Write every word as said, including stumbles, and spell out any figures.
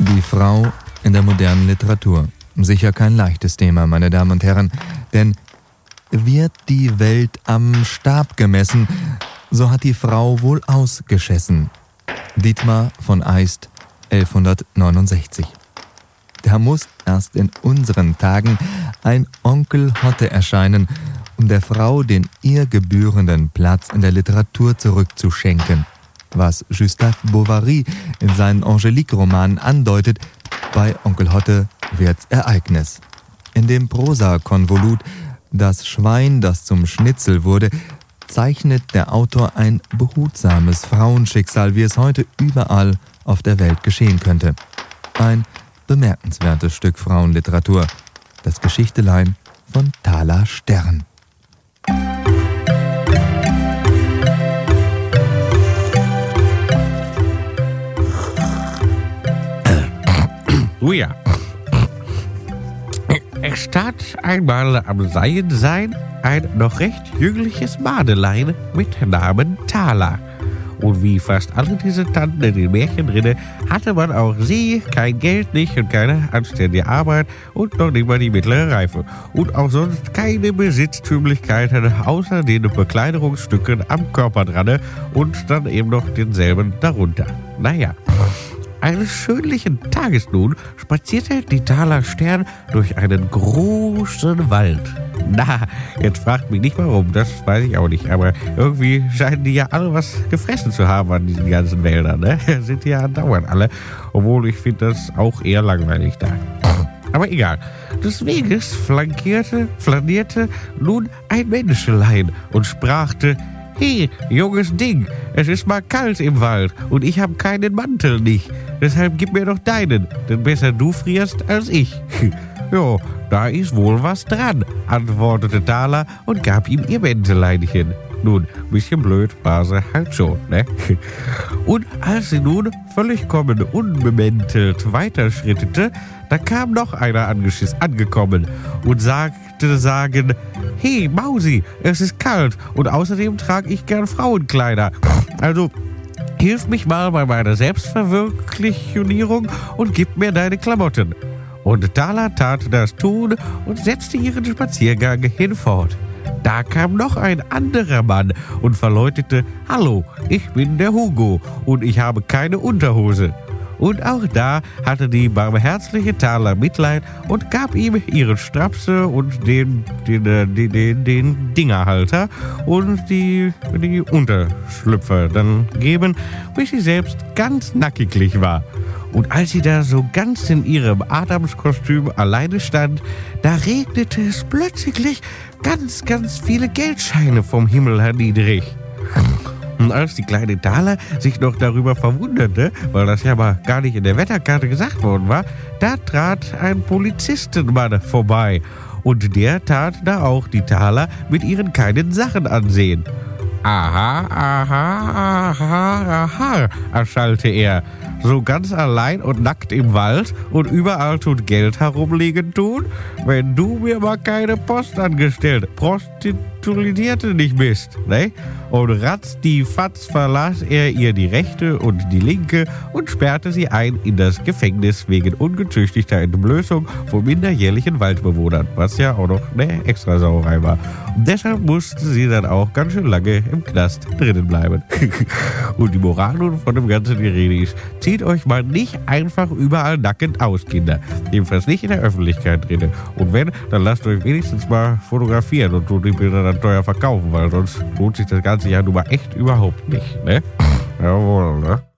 Die Frau in der modernen Literatur. Sicher kein leichtes Thema, meine Damen und Herren, denn wird die Welt am Stab gemessen, so hat die Frau wohl ausgeschessen. Dietmar von Eist, elfhundertneunundsechzig. Da muss erst in unseren Tagen ein Onkel Hotte erscheinen, um der Frau den ihr gebührenden Platz in der Literatur zurückzuschenken. Was Gustave Bovary in seinen Angelique-Romanen andeutet, bei Onkel Hotte wird's Ereignis. In dem Prosa-Konvolut »Das Schwein, das zum Schnitzel wurde« zeichnet der Autor ein behutsames Frauenschicksal, wie es heute überall auf der Welt geschehen könnte. Ein bemerkenswertes Stück Frauenliteratur. Das Geschichtelein von Thala Stern. Oh ja. Es stand einmal am Seiensein ein noch recht jüngliches Madeleine mit Namen Thala. Und wie fast alle diese Tanten in den Märchenrinne hatte man auch sie kein Geld nicht und keine anständige Arbeit und noch nicht mal die mittlere Reife. Und auch sonst keine Besitztümlichkeiten außer den Bekleidungsstücken am Körper dran und dann eben noch denselben darunter. Naja. Eines schönlichen Tages nun spazierte die Thala Stern durch einen großen Wald. Na, jetzt fragt mich nicht warum, das weiß ich auch nicht. Aber irgendwie scheinen die ja alle was gefressen zu haben an diesen ganzen Wäldern. Ne? Sind ja andauernd alle. Obwohl ich finde das auch eher langweilig da. Aber egal. Des Weges flankierte, flanierte nun ein Menschelein und sprachte: »Hey, junges Ding, es ist mal kalt im Wald und ich habe keinen Mantel nicht. Deshalb gib mir doch deinen, denn besser du frierst als ich.« »Ja, da ist wohl was dran«, antwortete Thala und gab ihm ihr Mänteleinchen. Nun, bisschen blöd war sie halt schon, ne? Und als sie nun vollkommen unbemäntelt weiterschrittete, da kam noch einer angeschiss angekommen und sagte sagen: »Hey, Mausi, es ist kalt und außerdem trage ich gern Frauenkleider. Also hilf mich mal bei meiner Selbstverwirklichung und gib mir deine Klamotten.« Und Thala tat das tun und setzte ihren Spaziergang hinfort. Da kam noch ein anderer Mann und verlautete: »Hallo, ich bin der Hugo und ich habe keine Unterhose.« Und auch da hatte die barmherzige Thala Mitleid und gab ihm ihre Strapse und den, den, den, den, den Dingerhalter und die, die Unterschlüpfer dann geben, bis sie selbst ganz nackiglich war. Und als sie da so ganz in ihrem Adamskostüm alleine stand, da regnete es plötzlich ganz, ganz viele Geldscheine vom Himmel herniedrig. Und als die kleine Thala sich noch darüber verwunderte, weil das ja mal gar nicht in der Wetterkarte gesagt worden war, da trat ein Polizistenmann vorbei. Und der tat da auch die Thala mit ihren keinen Sachen ansehen. »Aha, aha, aha, aha«, erschallte er. »So ganz allein und nackt im Wald und überall tut Geld herumliegen tun? Wenn du mir mal keine Postangestellte, Prostituierte nicht bist, ne?« Und ratzdifatz verlas er ihr die rechte und die linke und sperrte sie ein in das Gefängnis wegen ungezüchtigter Entblößung von minderjährlichen Waldbewohnern, was ja auch noch eine Extrasauerei war. Und deshalb musste sie dann auch ganz schön lange im Knast drinnen bleiben. Und die Moral nun von dem ganzen Gerede ist: zieht euch mal nicht einfach überall nackend aus, Kinder. Jedenfalls nicht in der Öffentlichkeit drinnen. Und wenn, dann lasst euch wenigstens mal fotografieren und tut die Bilder dann teuer verkaufen, weil sonst lohnt sich das Ganze ja nun mal echt überhaupt nicht, ne? Jawohl, ne?